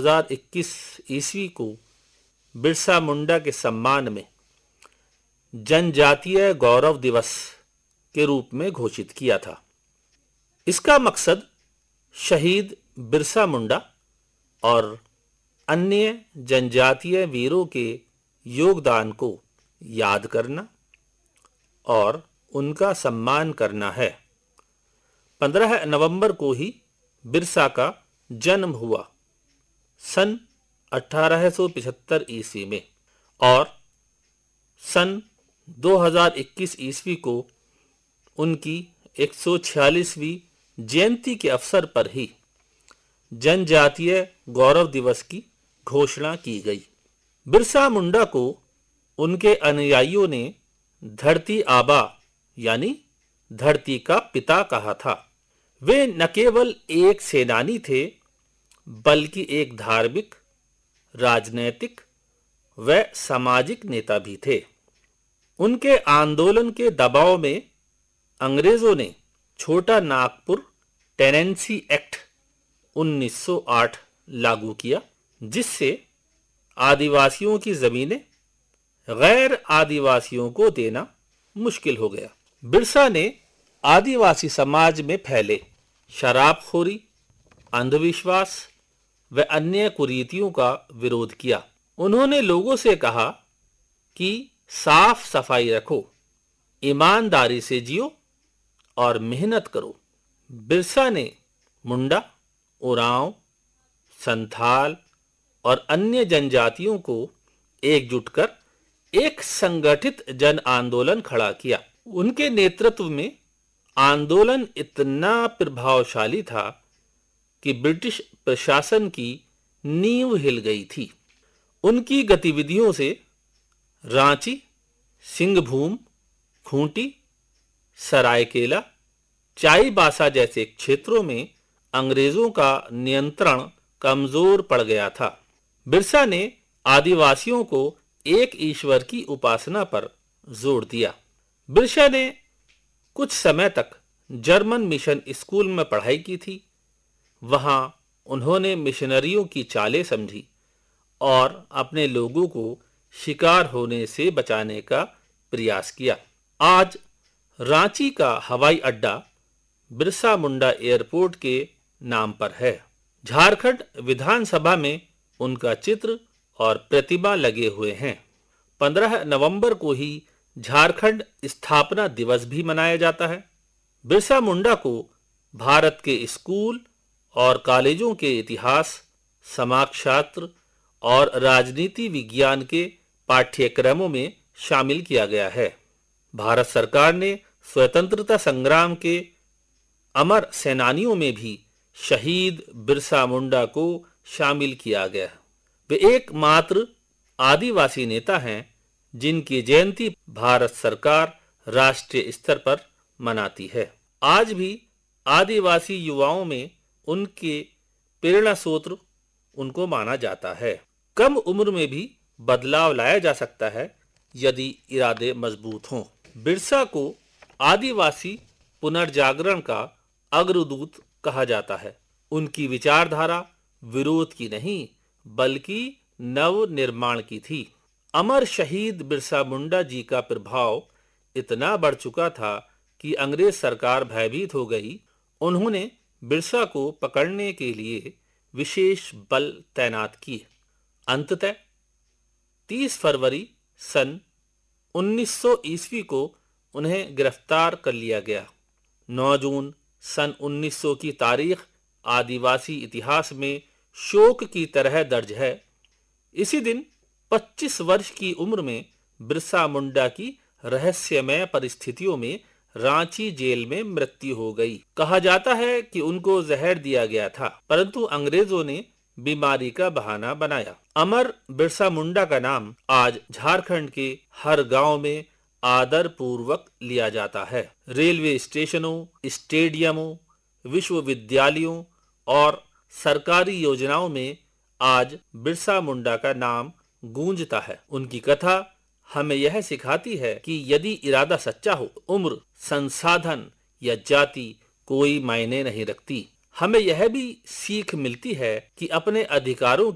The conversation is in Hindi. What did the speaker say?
2021 ईस्वी को बिरसा मुंडा के सम्मान में जनजातीय गौरव दिवस के रूप में घोषित किया था। इसका मकसद शहीद बिरसा मुंडा और अन्य जनजातीय वीरों के योगदान को याद करना और उनका सम्मान करना है। 15 नवंबर को ही बिरसा का जन्म हुआ सन 1875 ईस्वी में और सन 2021 ईस्वी को उनकी 146वीं जयंती के अवसर पर ही जनजातीय गौरव दिवस की घोषणा की गई। बिरसा मुंडा को उनके अनुयायियों ने धरती आबा यानी धरती का पिता कहा था। वे न केवल एक सेनानी थे बल्कि एक धार्मिक, राजनैतिक व सामाजिक नेता भी थे। उनके आंदोलन के दबाव में अंग्रेजों ने छोटा नागपुर टेनेंसी एक्ट 1908 लागू किया, जिससे आदिवासियों की जमीनें गैर आदिवासियों को देना मुश्किल हो गया। बिरसा ने आदिवासी समाज में फैले शराबखोरी, अंधविश्वास व अन्य कुरीतियों का विरोध किया। उन्होंने लोगों से कहा कि साफ सफाई रखो, ईमानदारी से जियो और मेहनत करो। बिरसा ने मुंडा, उरांव, संथाल और अन्य जनजातियों को एकजुट कर एक संगठित जन आंदोलन खड़ा किया। उनके नेतृत्व में आंदोलन इतना प्रभावशाली था कि ब्रिटिश प्रशासन की नींव हिल गई थी। उनकी गतिविधियों से रांची, सिंहभूम, खूंटी, सरायकेला, चाईबासा जैसे क्षेत्रों में अंग्रेजों का नियंत्रण कमजोर पड़ गया था। बिरसा ने आदिवासियों को एक ईश्वर की उपासना पर जोर दिया। बिरसा ने कुछ समय तक जर्मन मिशन स्कूल में पढ़ाई की थी। वहां उन्होंने मिशनरियों की चालें समझी और अपने लोगों को शिकार होने से बचाने का प्रयास किया। आज रांची का हवाई अड्डा बिरसा मुंडा एयरपोर्ट के नाम पर है। झारखंड विधानसभा में उनका चित्र और प्रतिमा लगे हुए हैं। 15 नवंबर को ही झारखंड स्थापना दिवस भी मनाया जाता है। बिरसा मुंडा को भारत के स्कूल और कॉलेजों के इतिहास, समाजशास्त्र और राजनीति विज्ञान के पाठ्यक्रमों में शामिल किया गया है। भारत सरकार ने स्वतंत्रता संग्राम के अमर सेनानियों में भी शहीद बिरसा मुंडा को शामिल किया गया। वे एकमात्र आदिवासी नेता हैं जिनकी जयंती भारत सरकार राष्ट्रीय स्तर पर मनाती है। आज भी आदिवासी युवाओं में उनके प्रेरणा स्रोत उनको माना जाता है। कम उम्र में भी बदलाव लाया जा सकता है यदि इरादे मजबूत हों। बिरसा को आदिवासी पुनर्जागरण का अग्रदूत कहा जाता है। उनकी विचारधारा विरोध की नहीं बल्कि नव निर्माण की थी। अमर शहीद बिरसा मुंडा जी का प्रभाव इतना बढ़ चुका था कि अंग्रेज सरकार भयभीत हो गई। उन्होंने बिरसा को पकड़ने के लिए विशेष बल तैनात किए। अंततः 30 फरवरी सन 1900 ईस्वी को उन्हें गिरफ्तार कर लिया गया। 9 जून सन 1900 की तारीख आदिवासी इतिहास में शोक की तरह दर्ज है। इसी दिन 25 वर्ष की उम्र में बिरसा मुंडा की रहस्यमय परिस्थितियों में रांची जेल में मृत्यु हो गई। कहा जाता है कि उनको जहर दिया गया था, परंतु अंग्रेजों ने बीमारी का बहाना बनाया। अमर बिरसा मुंडा का नाम आज झारखंड के हर गांव में आदर पूर्वक लिया जाता है। रेलवे स्टेशनों, स्टेडियमों, विश्वविद्यालयों और सरकारी योजनाओं में आज बिरसा मुंडा का नाम गूंजता है। उनकी कथा हमें यह सिखाती है कि यदि इरादा सच्चा हो, उम्र, संसाधन या जाति कोई मायने नहीं रखती। हमें यह भी सीख मिलती है कि अपने अधिकारों